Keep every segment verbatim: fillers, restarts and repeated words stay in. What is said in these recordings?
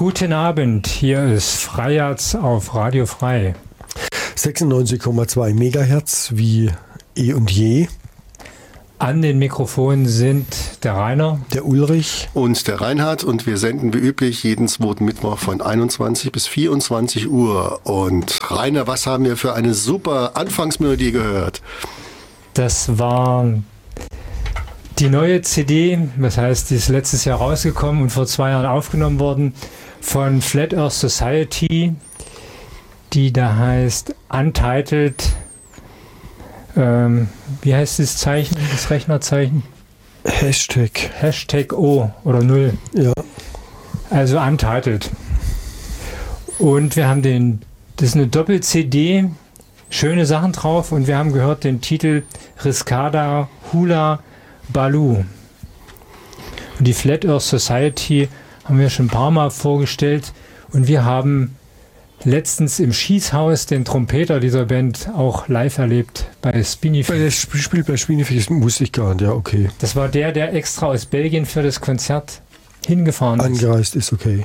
Guten Abend, hier ist Freijazz auf Radio Frei. sechsundneunzig Komma zwei Megahertz wie eh und je. An den Mikrofonen sind der Rainer, der Ulrich und der Reinhard, und wir senden wie üblich jeden zweiten Mittwoch von einundzwanzig bis vierundzwanzig Uhr. Und Rainer, was haben wir für eine super Anfangsmelodie gehört? Das war die neue C D, das heißt, die ist letztes Jahr rausgekommen und vor zwei Jahren aufgenommen worden von Flat Earth Society, die da heißt Untitled. Ähm, wie heißt das Zeichen, das Rechnerzeichen? Hashtag. Hashtag O oder null. Ja. Also Untitled. Und wir haben den, das ist eine Doppel-C D, schöne Sachen drauf, und wir haben gehört den Titel Riscada Hula Baloo. Und die Flat Earth Society haben wir schon ein paar Mal vorgestellt, und wir haben letztens im Schießhaus den Trompeter dieser Band auch live erlebt bei Spinifex. Bei der Spiel bei Spinifex wusste ich gar nicht, ja, okay. Das war der, der extra aus Belgien für das Konzert hingefahren ist. Angereist ist, okay.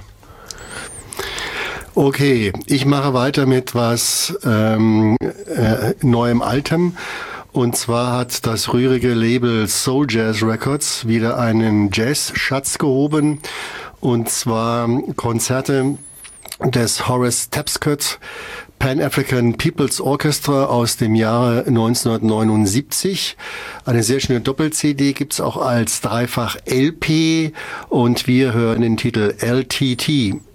Okay, ich mache weiter mit was ähm, äh, neuem Altem. Und zwar hat das rührige Label Soul Jazz Records wieder einen Jazz-Schatz gehoben. Und zwar Konzerte des Horace Tapscott Pan-African People's Orchestra aus dem Jahre neunzehnhundertneunundsiebzig. Eine sehr schöne Doppel-C D gibt's auch als Dreifach-L P, und wir hören den Titel L T T.